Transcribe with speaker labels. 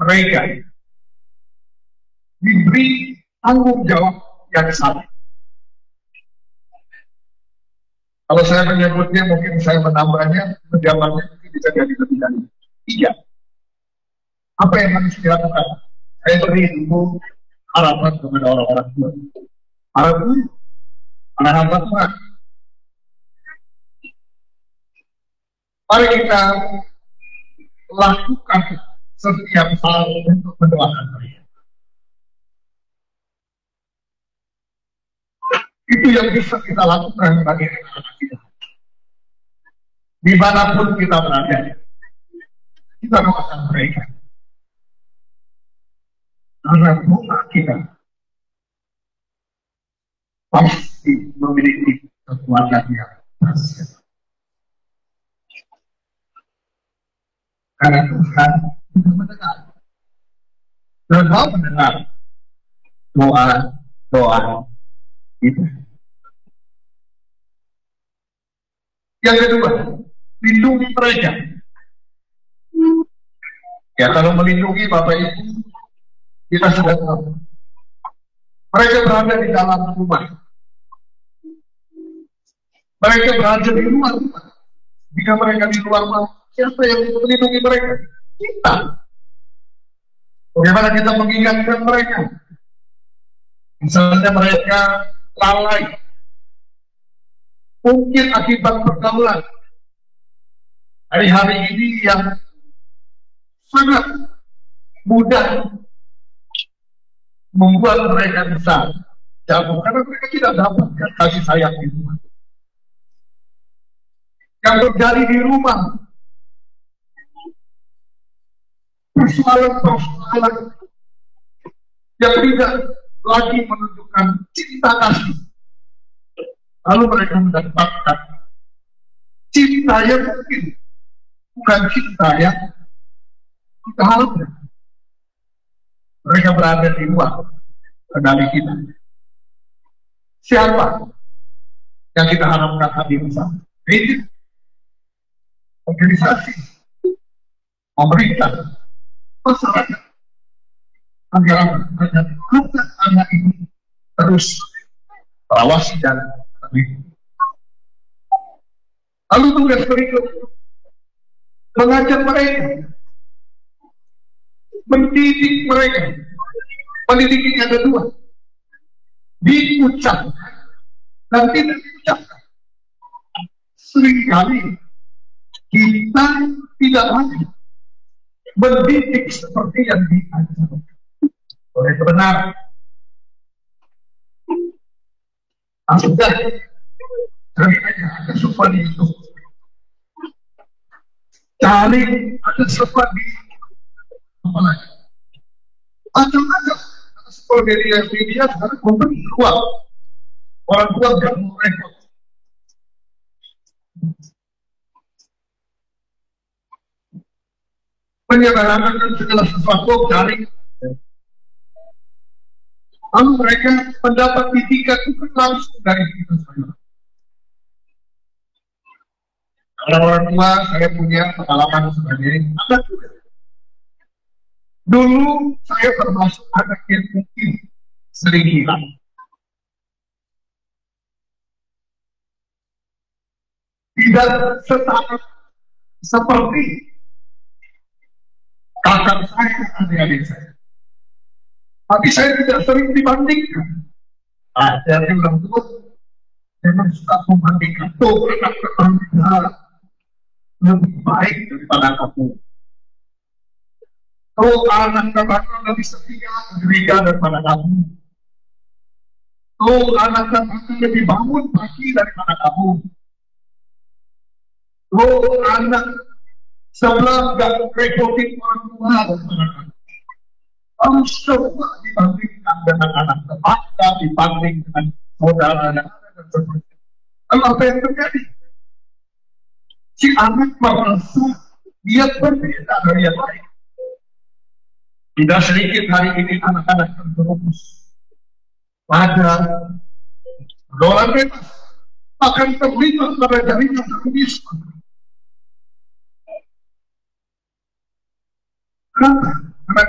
Speaker 1: mereka diberi tanggung jawab yang sama. Kalau saya menyebutnya, mungkin saya menambahnya, menjawabnya bisa jadi lebih dari 3. Apa yang harus dilakukan? Saya beri dulu harapan kepada orang-orang tua, para guru, para hamba Tuhan. Mari kita lakukan setiap hal untuk mendoakan mereka. Itu yang bisa kita lakukan bagi anak-anak kita. Dimanapun kita berada, kita doakan mereka. Karena doa kita pasti memiliki kekuatan yang dahsyat. Karena Tuhan sudah mendengar dan mau mendengar doa kita. Yang kedua, lindungi mereka. Ya, kalau melindungi Bapak Ibu, kita sudah tahu. Mereka berada di dalam rumah. Mereka berada di luar rumah. Jika mereka di luar rumah, siapa yang melindungi mereka? Kita. Bagaimana kita mengingatkan mereka? Misalnya mereka lalai, mungkin akibat pergaulan hari-hari ini yang sangat mudah membuat mereka bisa jatuh, karena mereka tidak dapat kasih sayang di rumah. Yang terjadi di rumah, persoalan-persoalan yang tidak lagi menunjukkan cinta kasih, lalu mereka mendapatkan cinta yang mungkin bukan cinta yang kita harapkan. Mereka berada di luar kendali kita. Siapa yang kita harapkan hadir bersama? Gereja, organisasi, pemerintah, masyarakat, agar anak ini terus terawasi dan terlindungi. Lalu tugas berikut, mengajak mereka, mendidik mereka. Mendidik ini ada 2, diucapkan dan tidak diucapkan. Seringkali kita tidak lagi mendidik seperti yang diajarkan oleh kebenaran. Sudah cari aja ada sopan itu, cari ada sopan di apa lagi, macam-macam. Sekolah media sekarang memberi ruang, orang tua tidak mau repot. Menyederhanakan segala sesuatu cari. Lalu mereka mendapat didikan itu langsung dari kita semua. Orang-orang tua, saya punya pengalaman sebagai anak muda. Dulu saya termasuk anak yang mungkin sering hilang. Tidak setara seperti kakak saya, adik-adik saya. Tapi saya tidak sering dibandingkan. Dari orang tua, memang suka membandingkan. Tuh, anak tetangga lebih baik daripada kamu. Tuh, anak tetangga lebih setia gereja daripada kamu. Tuh, anak tetangga lebih bangun pagi daripada kamu. Tuh, anak sebelah gak repotin orang tua daripada kamu. Kamu semua dibandingkan dengan anak tetangga, dibanding dengan saudara dan sebagainya. Lalu apa yang terjadi? Si anak merasa dia berbeda dari yang lain. Tidak sedikit hari ini anak-anak terjerumus pada pergaulan bebas, bahkan terlibat pada jaringan terorisme. Kenapa?